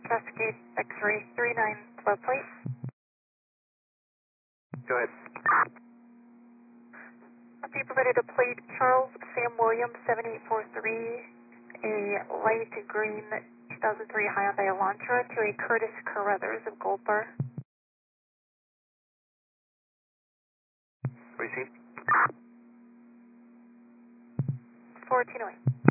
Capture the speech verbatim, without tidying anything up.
Cascade X-ray three nine flood plate. Go ahead. Be permitted to plate Charles Sam Williams seven eight four three, a light green two thousand three Hyundai Elantra to a Curtis Carruthers of Gold Bar. Receive. fourteen oh eight.